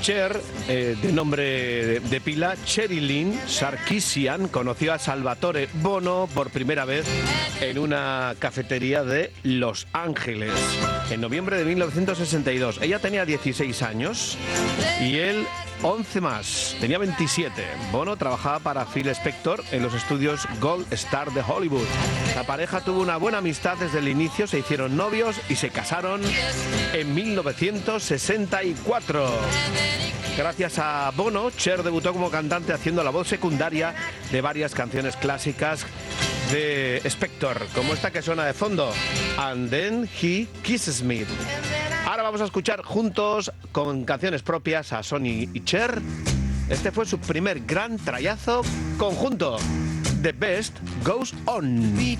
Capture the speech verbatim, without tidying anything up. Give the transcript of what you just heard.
Cher, eh, de nombre de, de pila, Sherilyn Sarkisian, conoció a Salvatore Bono por primera vez en una cafetería de Los Ángeles, en noviembre de mil novecientos sesenta y dos. Ella tenía dieciséis años y él once más, tenía veintisiete. Bono trabajaba para Phil Spector en los estudios Gold Star de Hollywood. La pareja tuvo una buena amistad desde el inicio, se hicieron novios y se casaron en mil novecientos sesenta y cuatro. Gracias a Bono, Cher debutó como cantante haciendo la voz secundaria de varias canciones clásicas de Spector, como esta que suena de fondo, And Then He Kisses Me. Ahora vamos a escuchar juntos, con canciones propias, a Sonny y Cher. Este fue su primer gran trayazo conjunto. The Best Goes On.